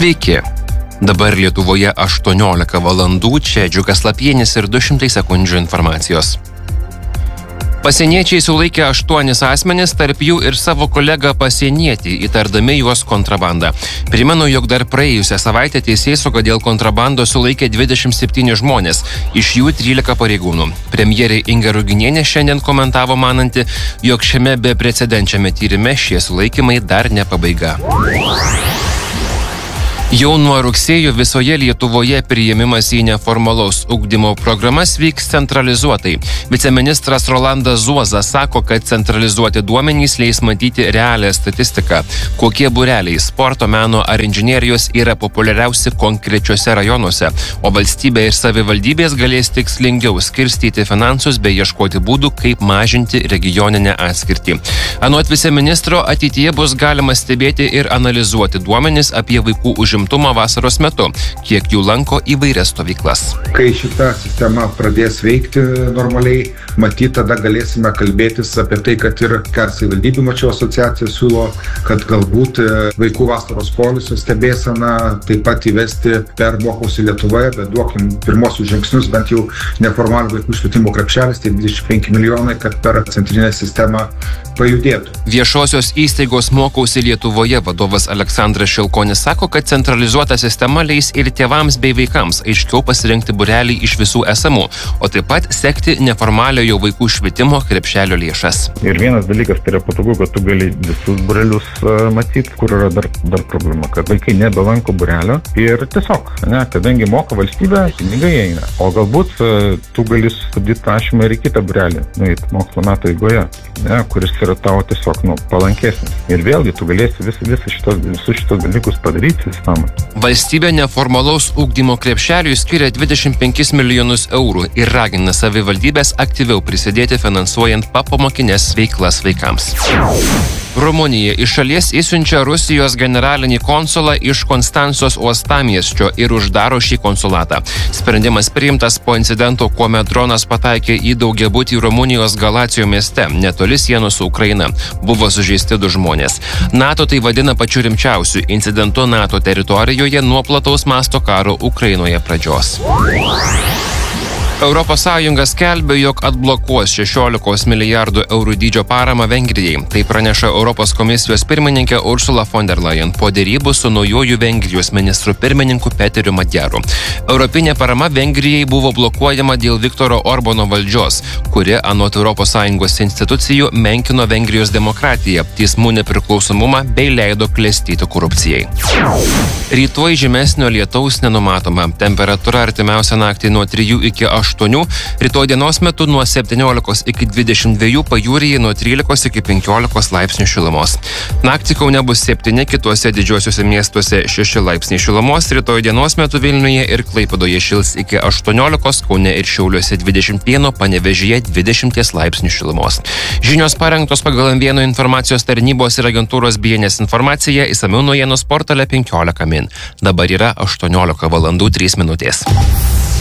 Sveiki. Dabar Lietuvoje 18 valandų, čia Džiugas Lapienis ir 200 sekundžių informacijos. Pasieniečiai sulaikė 8 asmenis, tarp jų ir savo kolegą pasienietį, įtardami juos kontrabandą. Primenu, jog dar praėjusią savaitę teisėsauga dėl kontrabandos sulaikė 27 žmonės, iš jų 13 pareigūnų. Premjerė Inga Ruginienė šiandien komentavo mananti, jog šiame beprecedenčiame tyrime šie sulaikymai dar ne pabaiga. Jau nuo rugsėjo visoje Lietuvoje priėmimas į neformalaus ugdymo programas vyks centralizuotai. Viceministras Rolandas Zuoza sako, kad centralizuoti duomenys leis matyti realią statistiką, kokie būreliai sporto, meno ar inžinerijos yra populiariausi konkrečiuose rajonuose, o valstybė ir savivaldybės galės tikslingiau skirstyti finansus bei ieškoti būdų, kaip mažinti regioninę atskirtį. Anot viceministro, ateityje bus galima stebėti ir analizuoti duomenis apie vaikų užimtumą vasaros metu, kiek jų lanko įvairias stovyklas. Kai šita sistema pradės veikti normaliai, matyt, tada galėsime kalbėtis apie tai, kad ir savivaldybių mačiau asociacija siūlo, kad galbūt vaikų vasaros poilsio stebėseną taip pat įvesti per Mokausi Lietuvoje, bet duokim pirmosius žingsnius, bent jau neformalių vaikų švietimo krepšelis, tai 25 milijonai, kad per centrinę sistemą pajudėtų. Viešosios įstaigos Mokausi Lietuvoje vadovas Aleksandras Šilkonis sako, kad centralizuota sistema leis ir tėvams bei vaikams aiškiau pasirinkti būrelį iš visų esamų, o taip pat sekti neformaliojo vaikų švietimo krepšelio lėšas. Ir vienas dalykas, tai yra patogu, kad tu gali visus būrelius matyti, kur yra dar problema, kad vaikai nebelanko būrelio ir tiesiog, kadangi moka valstybė, pinigai eina. O galbūt tu gali sustabdyti prašymą ir į kitą būrelį, mokslo metų eigoje, kuris yra tau tiesiog palankesnis. Ir vėlgi tu galėsi visus šitos dalykus padaryti sistemą. Valstybė neformalaus ugdymo krepšeliui skiria 25 milijonus eurų ir ragina savivaldybės aktyviau prisidėti finansuojant papamokinės veiklas vaikams. Rumunija iš šalies išsiunčia Rusijos generalinį konsulą iš Konstancos uostamiesčio ir uždaro šį konsulatą. Sprendimas priimtas po incidento, kuomet dronas pataikė į daugiabutį Rumunijos Galacijo mieste, netoli sienos su Ukraina. Buvo sužeisti 2 žmonės. NATO tai vadina pačiu rimčiausiu incidentu NATO teritorijoje nuo plataus masto karo Ukrainoje pradžios. Europos Sąjunga skelbia, jog atblokuos 16 milijardų eurų dydžio paramą Vengrijai. Tai praneša Europos komisijos pirmininkė Ursula von der Leyen po dėrybų su naujoju Vengrijos ministru pirmininku Peteriu Madjaru. Europinė parama Vengrijai buvo blokuojama dėl Viktoro Orbano valdžios, kuri anot Europos Sąjungos institucijų menkino Vengrijos demokratiją, teismų nepriklausomumą bei leido klestyti korupcijai. Rytoj žymesnio lietaus nenumatoma. Temperatūra artimiausią naktį nuo 3 iki 8, rytoj dienos metu nuo 17 iki 22, pajūryje nuo 13 iki 15 laipsnių šilumos. Naktį Kaune bus 7, kituose didžiuosiuose miestuose 6 laipsniai šilumos, rytoj dienos metu Vilniuje ir Klaipėdoje šils iki 18, Kaune ir Šiauliuose 21, Panevėžyje 20 laipsnių šilumos. Žinios parengtos pagal M1 informacijos tarnybos ir agentūros BNS informaciją, išsamiau naujienų portale 15 min. Dabar yra 18 valandų 3 minutės.